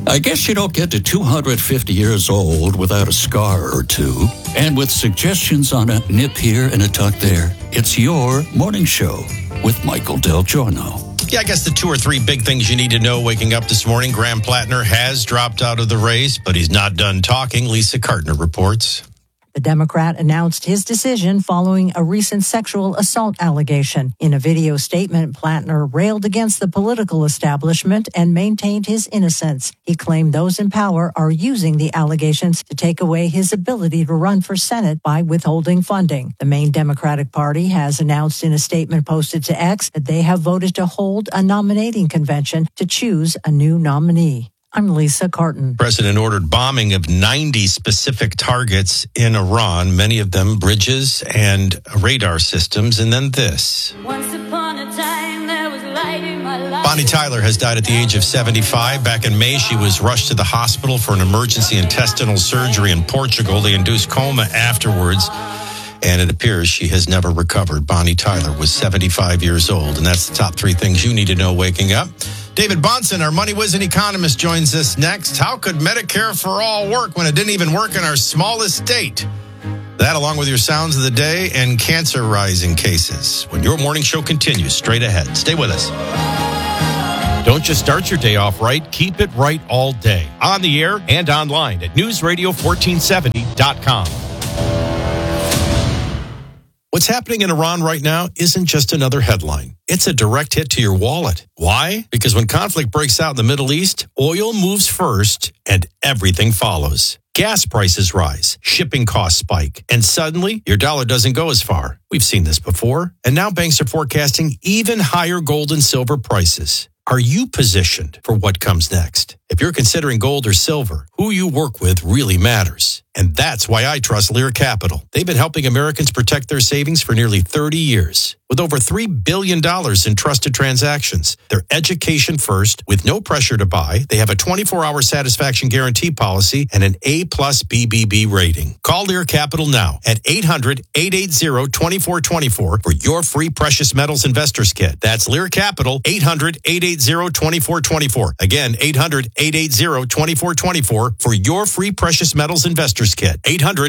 I guess you don't get to 250 years old without a scar or two. And with suggestions on a nip here and a tuck there, it's your morning show with Michael Del Giorno. Yeah, I guess the 2 or 3 big things you need to know waking up this morning. Graham Plattner has dropped out of the race, but he's not done talking. Lisa Cartner reports. The Democrat announced his decision following a recent sexual assault allegation. In a video statement, Plattner railed against the political establishment and maintained his innocence. He claimed those in power are using the allegations to take away his ability to run for Senate by withholding funding. The main Democratic Party has announced in a statement posted to X that they have voted to hold a nominating convention to choose a new nominee. I'm Lisa Carton. President ordered bombing of 90 specific targets in Iran, many of them bridges and radar systems. And then this. Once upon a time, there was light in my life. Bonnie Tyler has died at the age of 75. Back in May, she was rushed to the hospital for an emergency intestinal surgery in Portugal. They induced coma afterwards, and it appears she has never recovered. Bonnie Tyler was 75 years old, and that's the top 3 things you need to know waking up. David Bahnsen, our money whiz and economist, joins us next. How could Medicare for All work when it didn't even work in our smallest state? That, along with your sounds of the day and cancer rising cases. When your morning show continues, straight ahead. Stay with us. Don't just start your day off right. Keep it right all day. On the air and online at newsradio1470.com. What's happening in Iran right now isn't just another headline. It's a direct hit to your wallet. Why? Because when conflict breaks out in the Middle East, oil moves first and everything follows. Gas prices rise, shipping costs spike, and suddenly your dollar doesn't go as far. We've seen this before, and now banks are forecasting even higher gold and silver prices. Are you positioned for what comes next? If you're considering gold or silver, who you work with really matters. And that's why I trust Lear Capital. They've been helping Americans protect their savings for nearly 30 years. With over $3 billion in trusted transactions, they're education first with no pressure to buy. They have a 24-hour satisfaction guarantee policy and an A+ BBB rating. Call Lear Capital now at 800-880-2424 for your free precious metals investors kit. That's Lear Capital, 800-880-2424. Again, 800-880-2424 for your free precious metals investors kit.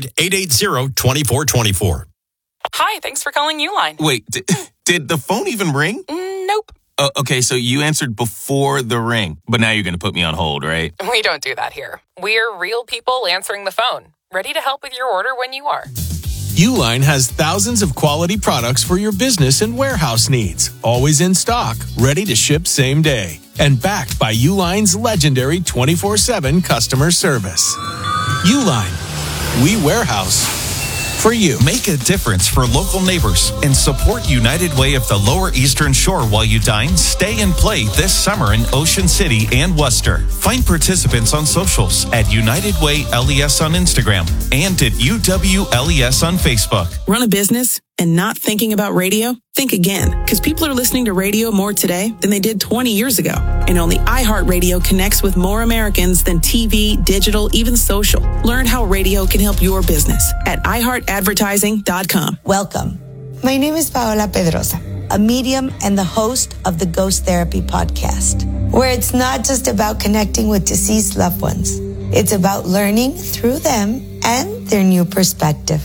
800-880-2424. Hi, thanks for calling Uline. Wait, did the phone even ring? Nope. Okay, so you answered before the ring, but now you're going to put me on hold, right? We don't do that here. We're real people answering the phone, ready to help with your order when you are. Uline has thousands of quality products for your business and warehouse needs, always in stock, ready to ship same day, and backed by Uline's legendary 24/7 customer service. Uline, we warehouse for you. Make a difference for local neighbors and support United Way of the Lower Eastern Shore while you dine, stay, and play this summer in Ocean City and Worcester. Find participants on socials at United Way LES on Instagram and at UWLES on Facebook. Run a business and not thinking about radio? Think again, because people are listening to radio more today than they did 20 years ago. And only iHeartRadio connects with more Americans than TV, digital, even social. Learn how radio can help your business at iHeartAdvertising.com. Welcome. My name is Paola Pedrosa, a medium and the host of the Ghost Therapy podcast, where it's not just about connecting with deceased loved ones. It's about learning through them and their new perspective.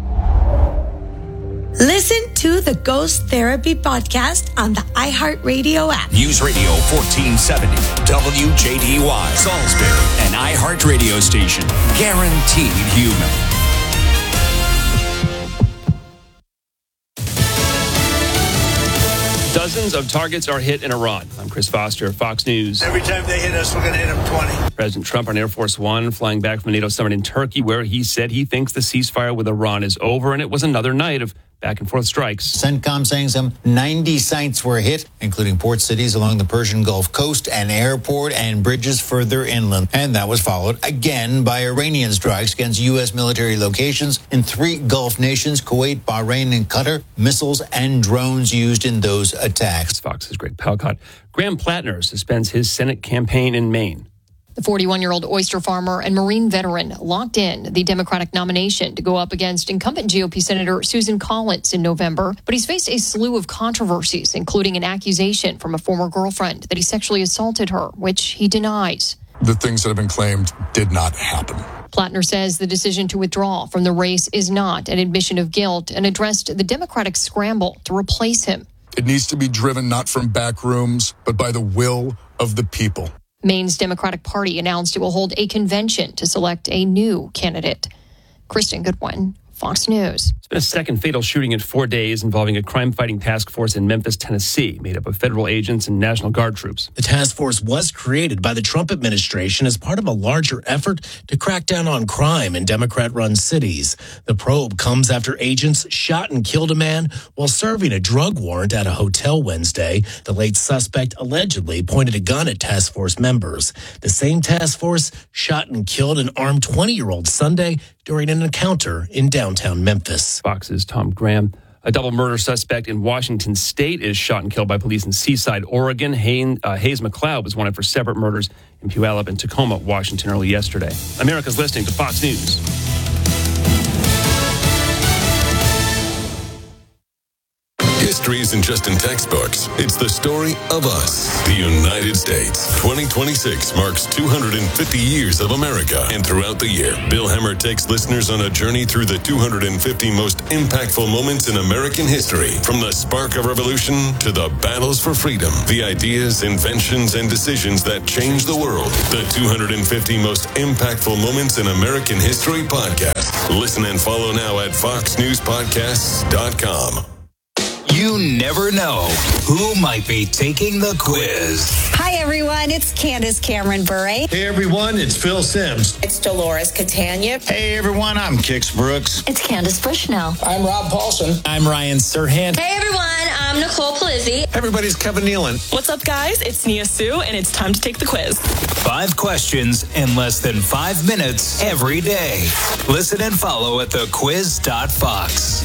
Listen to the Ghost Therapy podcast on the iHeartRadio app. News Radio 1470, WJDY, Salisbury, an iHeart radio station. Guaranteed human. Dozens of targets are hit in Iran. I'm Chris Foster, Fox News. Every time they hit us, we're going to hit them 20. President Trump on Air Force One flying back from a NATO summit in Turkey, where he said he thinks the ceasefire with Iran is over, and it was another night of back-and-forth strikes. CENTCOM saying some 90 sites were hit, including port cities along the Persian Gulf coast, an airport, and bridges further inland. And that was followed again by Iranian strikes against U.S. military locations in 3 Gulf nations, Kuwait, Bahrain, and Qatar. Missiles and drones used in those attacks. Fox's Greg Palcott. Graham Plattner suspends his Senate campaign in Maine. The 41-year-old oyster farmer and Marine veteran locked in the Democratic nomination to go up against incumbent GOP Senator Susan Collins in November. But he's faced a slew of controversies, including an accusation from a former girlfriend that he sexually assaulted her, which he denies. the things that have been claimed did not happen. Plattner says the decision to withdraw from the race is not an admission of guilt and addressed the Democratic scramble to replace him. It needs to be driven not from back rooms, but by the will of the people. Maine's Democratic Party announced it will hold a convention to select a new candidate. Kristen Goodwin, Fox News. It's been a second fatal shooting in 4 days involving a crime-fighting task force in Memphis, Tennessee, made up of federal agents and National Guard troops. The task force was created by the Trump administration as part of a larger effort to crack down on crime in Democrat-run cities. The probe comes after agents shot and killed a man while serving a drug warrant at a hotel Wednesday. The late suspect allegedly pointed a gun at task force members. The same task force shot and killed an armed 20-year-old Sunday during an encounter in downtown Memphis. Fox's Tom Graham. A double murder suspect in Washington State is shot and killed by police in Seaside, Oregon. Hayes McLeod was wanted for separate murders in Puyallup and Tacoma, Washington, early yesterday. America's listening to Fox News. History isn't just in textbooks. It's the story of us, the United States. 2026 marks 250 years of America. And throughout the year, Bill Hemmer takes listeners on a journey through the 250 most impactful moments in American history. From the spark of revolution to the battles for freedom, the ideas, inventions, and decisions that changed the world. The 250 most impactful moments in American history podcast. Listen and follow now at foxnewspodcasts.com. You never know who might be taking the quiz. Hi, everyone. It's Candace Cameron Bure. Hey, everyone. It's Phil Sims. It's Dolores Catania. Hey, everyone. I'm Kix Brooks. It's Candace Bushnell. I'm Rob Paulson. I'm Ryan Serhant. Hey, everyone. I'm Nicole Palizzi. Everybody's Kevin Nealon. What's up, guys? It's Nia Sue, and it's time to take the quiz. 5 questions in less than 5 minutes every day. Listen and follow at thequiz.fox.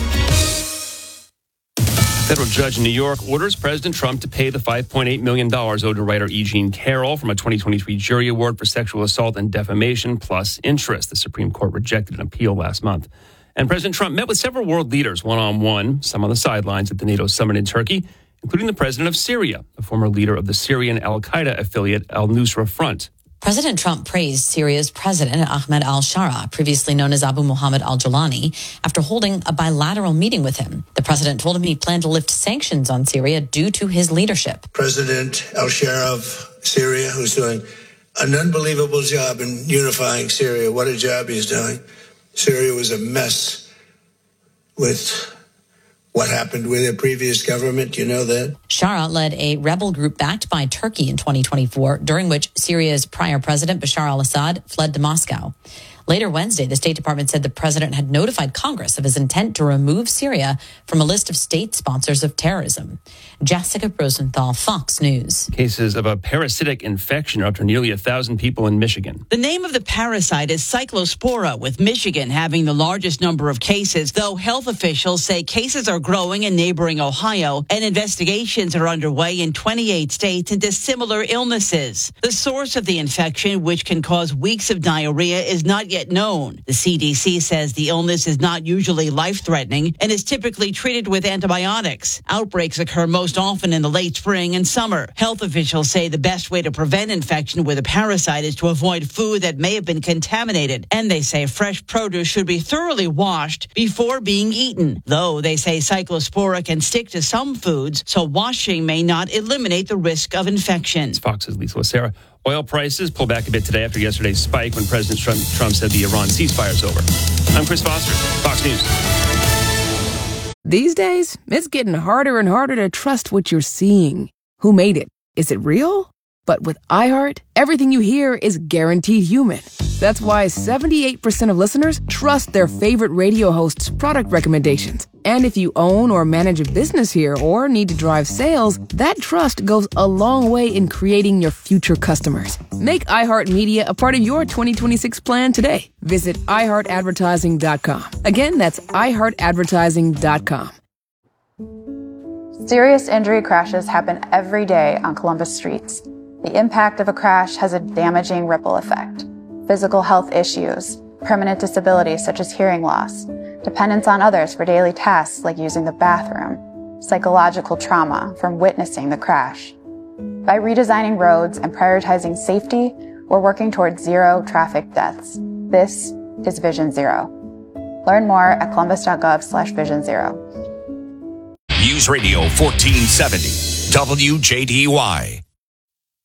Federal judge in New York orders President Trump to pay the $5.8 million owed to writer E. Jean Carroll from a 2023 jury award for sexual assault and defamation plus interest. The Supreme Court rejected an appeal last month. And President Trump met with several world leaders one-on-one, some on the sidelines at the NATO summit in Turkey, including the president of Syria, a former leader of the Syrian al-Qaeda affiliate al-Nusra Front. President Trump praised Syria's President Ahmed al-Shara, previously known as Abu Muhammad al-Julani, after holding a bilateral meeting with him. The president told him he planned to lift sanctions on Syria due to his leadership. President al-Shara of Syria, who's doing an unbelievable job in unifying Syria. What a job he's doing. Syria was a mess with what happened with the previous government, you know that? Shara led a rebel group backed by Turkey in 2024, during which Syria's prior president, Bashar al-Assad, fled to Moscow. Later Wednesday, the State Department said the president had notified Congress of his intent to remove Syria from a list of state sponsors of terrorism. Jessica Rosenthal, Fox News. Cases of a parasitic infection after nearly 1,000 people in Michigan. The name of the parasite is Cyclospora, with Michigan having the largest number of cases, though health officials say cases are growing in neighboring Ohio and investigations are underway in 28 states into similar illnesses. The source of the infection, which can cause weeks of diarrhea, is not yet known. The CDC says the illness is not usually life-threatening and is typically treated with antibiotics. Outbreaks occur most often in the late spring and summer. Health officials say the best way to prevent infection with a parasite is to avoid food that may have been contaminated. And they say fresh produce should be thoroughly washed before being eaten. Though they say Cyclospora can stick to some foods, so washing may not eliminate the risk of infection. It's Fox's Lisa Lucera. Oil prices pull back a bit today after yesterday's spike when President Trump said the Iran ceasefire is over. I'm Chris Foster, Fox News. These days, it's getting harder and harder to trust what you're seeing. Who made it? Is it real? But with iHeart, everything you hear is guaranteed human. That's why 78% of listeners trust their favorite radio hosts' product recommendations. And if you own or manage a business here or need to drive sales, that trust goes a long way in creating your future customers. Make iHeartMedia a part of your 2026 plan today. Visit iHeartAdvertising.com. Again, that's iHeartAdvertising.com. Serious injury crashes happen every day on Columbus streets. The impact of a crash has a damaging ripple effect. Physical health issues, permanent disabilities such as hearing loss, dependence on others for daily tasks like using the bathroom, psychological trauma from witnessing the crash. By redesigning roads and prioritizing safety, We're working towards zero traffic deaths. This is Vision Zero. Learn more at columbus.gov/Vision Zero. News Radio 1470, WJDY.